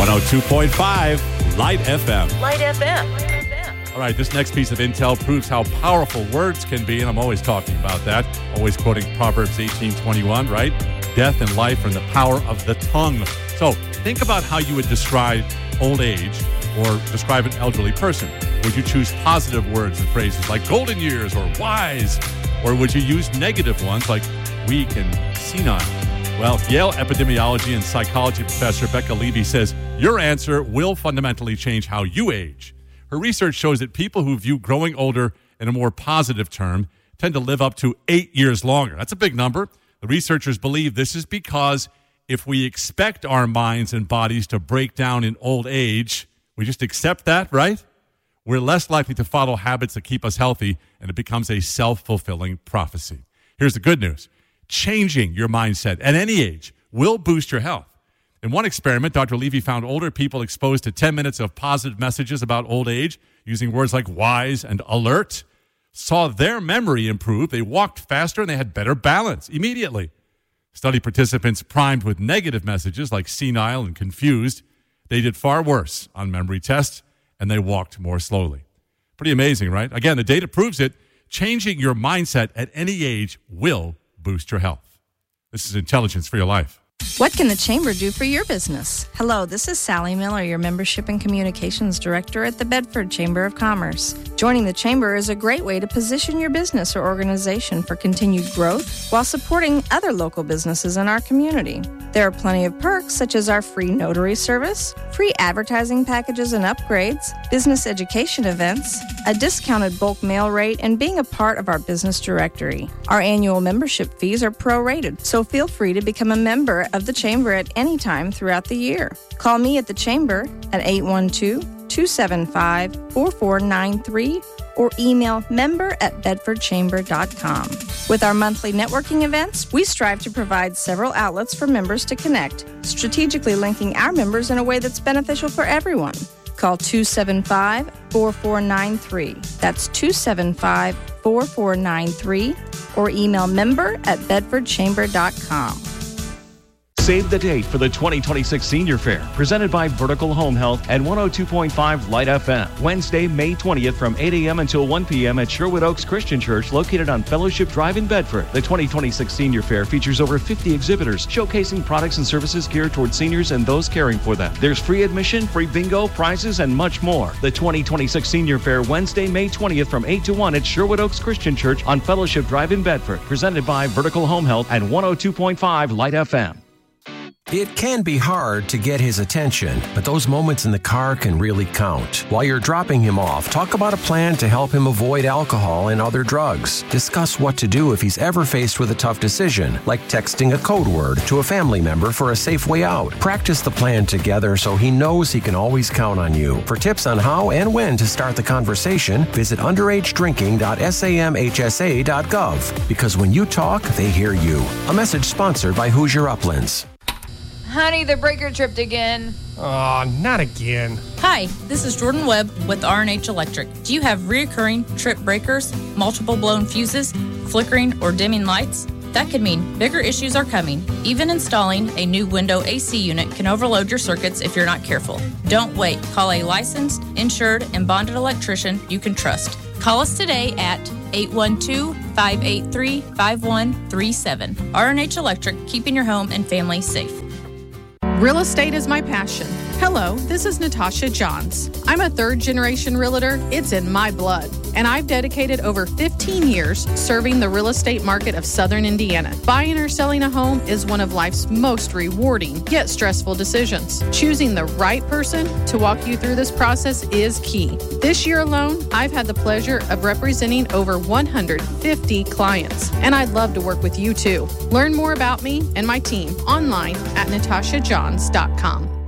102.5 Light FM. Light FM. All right, this next piece of intel proves how powerful words can be, and I'm always talking about that. Always quoting Proverbs 18:21, right? Death and life are in the power of the tongue. So think about how you would describe old age or describe an elderly person. Would you choose positive words and phrases like golden years or wise? Or would you use negative ones like weak and senile? Well, Yale epidemiology and psychology professor Becca Levy says your answer will fundamentally change how you age. Her research shows that people who view growing older in a more positive term tend to live up to 8 years longer. That's a big number. The researchers believe this is because if we expect our minds and bodies to break down in old age, we just accept that, right? We're less likely to follow habits that keep us healthy, and it becomes a self-fulfilling prophecy. Here's the good news. Changing your mindset at any age will boost your health. In one experiment, Dr. Levy found older people exposed to 10 minutes of positive messages about old age using words like wise and alert, saw their memory improve. They walked faster and they had better balance immediately. Study participants primed with negative messages like senile and confused, they did far worse on memory tests and they walked more slowly. Pretty amazing, right? Again, the data proves it. Changing your mindset at any age will boost your health. This is Intelligence for Your Life. What can the Chamber do for your business? Hello, this is Sally Miller, your Membership and Communications Director at the Bedford Chamber of Commerce. Joining the Chamber is a great way to position your business or organization for continued growth while supporting other local businesses in our community. There are plenty of perks such as our free notary service, free advertising packages and upgrades, business education events, a discounted bulk mail rate, and being a part of our business directory. Our annual membership fees are prorated, so feel free to become a member of the Chamber at any time throughout the year. Call me at the Chamber at 812-275-4493 or email member@bedfordchamber.com. With our monthly networking events, we strive to provide several outlets for members to connect, strategically linking our members in a way that's beneficial for everyone. Call 275-4493. That's 275-4493 or email member@bedfordchamber.com. Save the date for the 2026 Senior Fair, presented by Vertical Home Health at 102.5 Light FM. Wednesday, May 20th from 8 a.m. until 1 p.m. at Sherwood Oaks Christian Church, located on Fellowship Drive in Bedford. The 2026 Senior Fair features over 50 exhibitors, showcasing products and services geared toward seniors and those caring for them. There's free admission, free bingo, prizes, and much more. The 2026 Senior Fair, Wednesday, May 20th from 8 to 1 at Sherwood Oaks Christian Church on Fellowship Drive in Bedford, presented by Vertical Home Health at 102.5 Light FM. It can be hard to get his attention, but those moments in the car can really count. While you're dropping him off, talk about a plan to help him avoid alcohol and other drugs. Discuss what to do if he's ever faced with a tough decision, like texting a code word to a family member for a safe way out. Practice the plan together so he knows he can always count on you. For tips on how and when to start the conversation, visit underagedrinking.samhsa.gov. Because when you talk, they hear you. A message sponsored by Hoosier Uplands. Honey, the breaker tripped again. Oh, not again. Hi, this is Jordan Webb with R&H Electric. Do you have reoccurring trip breakers, multiple blown fuses, flickering or dimming lights? That could mean bigger issues are coming. Even installing a new window AC unit can overload your circuits if you're not careful. Don't wait. Call a licensed, insured, and bonded electrician you can trust. Call us today at 812-583-5137. R&H Electric, keeping your home and family safe. Real estate is my passion. Hello, this is Natasha Johns. I'm a third-generation realtor. It's in my blood. And I've dedicated over 15 years serving the real estate market of Southern Indiana. Buying or selling a home is one of life's most rewarding, yet stressful decisions. Choosing the right person to walk you through this process is key. This year alone, I've had the pleasure of representing over 150 clients, and I'd love to work with you too. Learn more about me and my team online at natashajohns.com.